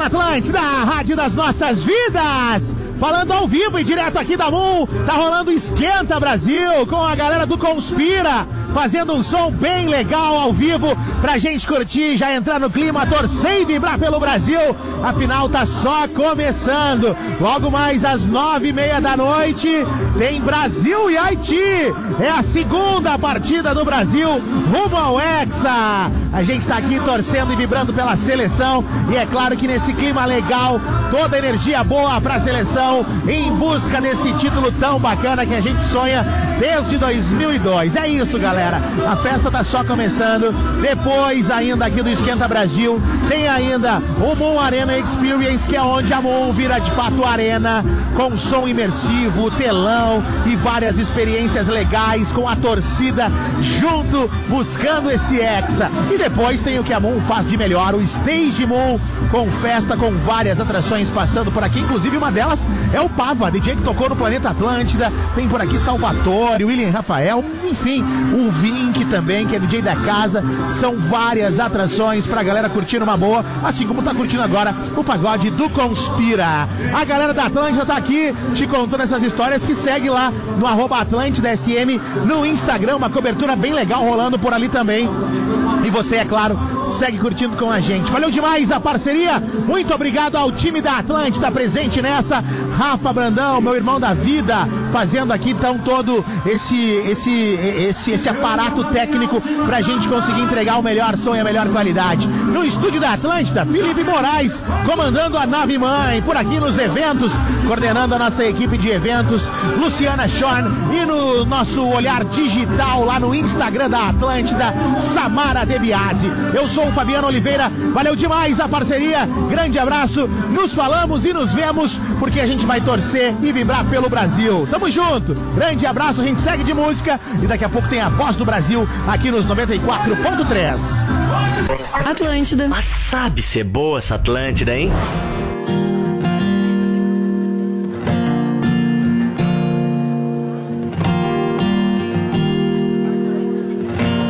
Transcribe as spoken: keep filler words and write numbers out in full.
na Atlântida, a rádio das nossas vidas. Falando ao vivo e direto aqui da Moon, tá rolando Esquenta Brasil com a galera do Conspira, fazendo um som bem legal ao vivo pra gente curtir, já entrar no clima, torcer e vibrar pelo Brasil. Afinal, tá só começando. Logo mais às nove e meia da noite tem Brasil e Haiti. É a segunda partida do Brasil rumo ao Hexa. A gente tá aqui torcendo e vibrando pela seleção e é claro que nesse clima legal, toda energia boa pra seleção em busca desse título tão bacana que a gente sonha desde dois mil e dois. É isso, galera. A festa tá só começando. Depois ainda aqui do Esquenta Brasil tem ainda o Moon Arena Experience, que é onde a Moon vira de fato arena, com som imersivo, telão e várias experiências legais com a torcida junto, buscando esse Hexa. E depois tem o que a Moon faz de melhor, o Stage Moon, com festa, com várias atrações passando por aqui, inclusive uma delas é o Pava, D J que tocou no Planeta Atlântida. Tem por aqui Salvatore, William Rafael, enfim, o Vink também, que é D J da casa. São várias atrações pra galera curtir uma boa, assim como tá curtindo agora o pagode do Conspira. A galera da Atlântida tá aqui te contando essas histórias, que segue lá no arroba Atlântida S M no Instagram, uma cobertura bem legal rolando por ali também. E você, é claro, segue curtindo com a gente. Valeu demais a parceria. Muito obrigado ao time da Atlântida presente nessa. Rafa Brandão, meu irmão da vida, fazendo aqui então todo esse esse esse esse aparato técnico pra gente conseguir entregar o melhor som e a melhor qualidade. No estúdio da Atlântida, Felipe Moraes, comandando a nave mãe, por aqui nos eventos, coordenando a nossa equipe de eventos, Luciana Schorn, e no nosso olhar digital lá no Instagram da Atlântida, Samara De Biasi. Eu sou o Fabiano Oliveira, valeu demais a parceria, grande abraço, nos falamos e nos vemos, porque a gente vai torcer e vibrar pelo Brasil. Tamo junto, grande abraço, a gente segue de música e daqui a pouco tem a Voz do Brasil aqui nos noventa e quatro ponto três. Atlântida. Mas sabe ser boa essa Atlântida, hein?